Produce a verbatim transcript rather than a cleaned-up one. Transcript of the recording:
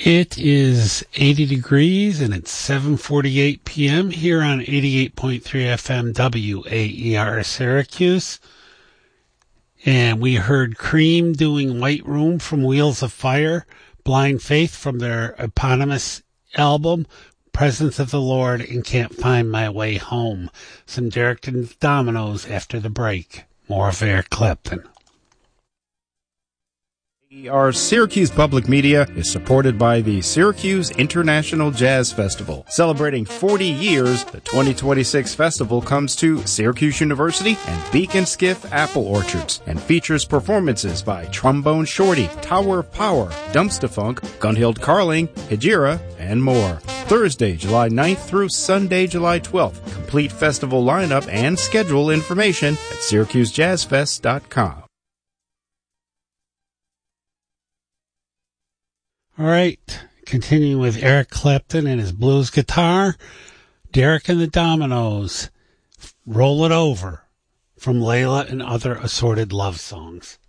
It is eighty degrees and it's seven forty-eight p.m. here on eighty-eight point three F M W A E R Syracuse. And we heard Cream doing White Room from Wheels of Fire, Blind Faith from their eponymous album, Presence of the Lord, and Can't Find My Way Home. Some Derek and the Dominoes after the break. More of Eric Clapton. Our Syracuse Public Media is supported by the Syracuse International Jazz Festival. Celebrating forty years, the twenty twenty-six festival comes to Syracuse University and Beacon Skiff Apple Orchards and features performances by Trombone Shorty, Tower of Power, Dumpsta-Funk, Gunhild Carling, Hejira, and more. Thursday, July ninth through Sunday, July twelfth. Complete festival lineup and schedule information at syracuse jazz fest dot com. All right, continuing with Eric Clapton and his blues guitar, Derek and the Dominoes, Roll It Over, from Layla and Other Assorted Love Songs.